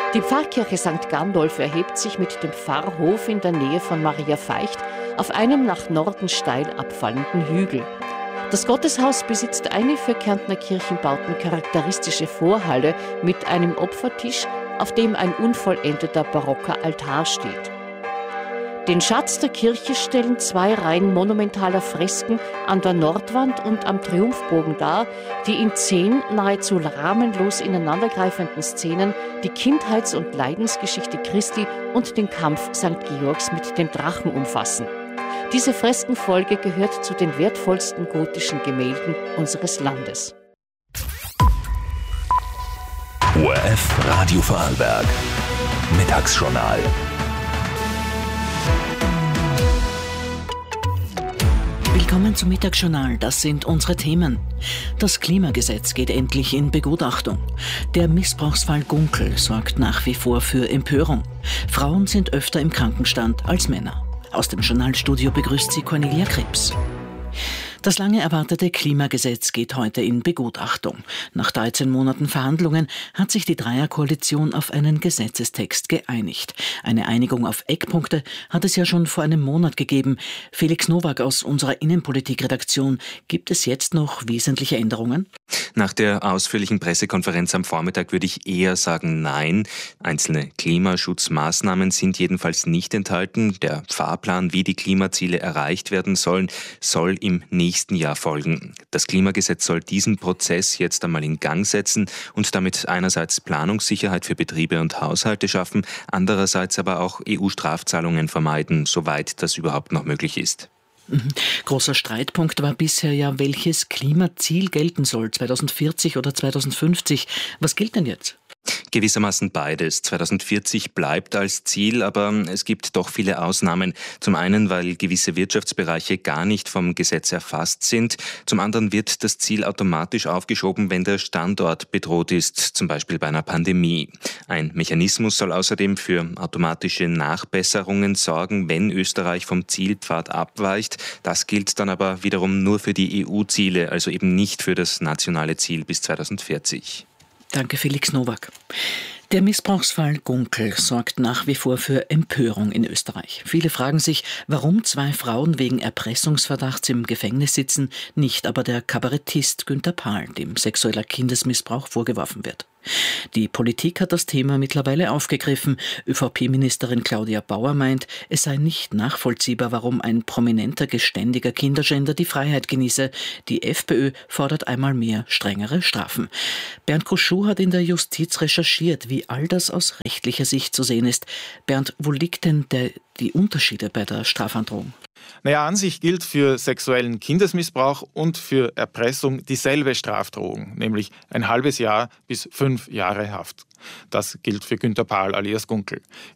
Die Pfarrkirche St. Gandolf erhebt sich mit dem Pfarrhof in der Nähe von Maria Veicht auf einem nach Norden steil abfallenden Hügel. Das Gotteshaus besitzt eine für Kärntner Kirchenbauten charakteristische Vorhalle mit einem Opfertisch, auf dem ein unvollendeter barocker Altar steht. Den Schatz der Kirche stellen 2 Reihen monumentaler Fresken an der Nordwand und am Triumphbogen dar, die in 10 nahezu rahmenlos ineinandergreifenden Szenen die Kindheits- und Leidensgeschichte Christi und den Kampf St. Georgs mit dem Drachen umfassen. Diese Freskenfolge gehört zu den wertvollsten gotischen Gemälden unseres Landes. ORF Radio Vorarlberg. Mittagsjournal. Willkommen zum Mittagsjournal, das sind unsere Themen. Das Klimagesetz geht endlich in Begutachtung. Der Missbrauchsfall Gunkel sorgt nach wie vor für Empörung. Frauen sind öfter im Krankenstand als Männer. Aus dem Journalstudio begrüßt sie Cornelia Krebs. Das lange erwartete Klimagesetz geht heute in Begutachtung. Nach 13 Monaten Verhandlungen hat sich die Dreierkoalition auf einen Gesetzestext geeinigt. Eine Einigung auf Eckpunkte hat es ja schon vor einem Monat gegeben. Felix Nowak aus unserer Innenpolitikredaktion, gibt es jetzt noch wesentliche Änderungen? Nach der ausführlichen Pressekonferenz am Vormittag würde ich eher sagen nein. Einzelne Klimaschutzmaßnahmen sind jedenfalls nicht enthalten. Der Fahrplan, wie die Klimaziele erreicht werden sollen, soll im nächsten Jahr folgen. Das Klimagesetz soll diesen Prozess jetzt einmal in Gang setzen und damit einerseits Planungssicherheit für Betriebe und Haushalte schaffen, andererseits aber auch EU-Strafzahlungen vermeiden, soweit das überhaupt noch möglich ist. Großer Streitpunkt war bisher ja, welches Klimaziel gelten soll, 2040 oder 2050. Was gilt denn jetzt? Gewissermaßen beides. 2040 bleibt als Ziel, aber es gibt doch viele Ausnahmen. Zum einen, weil gewisse Wirtschaftsbereiche gar nicht vom Gesetz erfasst sind. Zum anderen wird das Ziel automatisch aufgeschoben, wenn der Standort bedroht ist, zum Beispiel bei einer Pandemie. Ein Mechanismus soll außerdem für automatische Nachbesserungen sorgen, wenn Österreich vom Zielpfad abweicht. Das gilt dann aber wiederum nur für die EU-Ziele, also eben nicht für das nationale Ziel bis 2040. Danke, Felix Nowak. Der Missbrauchsfall Gunkel sorgt nach wie vor für Empörung in Österreich. Viele fragen sich, warum 2 Frauen wegen Erpressungsverdachts im Gefängnis sitzen, nicht aber der Kabarettist Günther Pahl, dem sexueller Kindesmissbrauch vorgeworfen wird. Die Politik hat das Thema mittlerweile aufgegriffen. ÖVP-Ministerin Claudia Bauer meint, es sei nicht nachvollziehbar, warum ein prominenter, geständiger Kinderschänder die Freiheit genieße. Die FPÖ fordert einmal mehr strengere Strafen. Bernd Koschuh hat in der Justiz recherchiert, wie all das aus rechtlicher Sicht zu sehen ist. Bernd, wo liegt denn die Unterschiede bei der Strafandrohung? An sich gilt für sexuellen Kindesmissbrauch und für Erpressung dieselbe Strafdrohung, nämlich ein halbes Jahr bis 5 Jahre Haft. Das gilt für Günther Pahl alias Gunkel.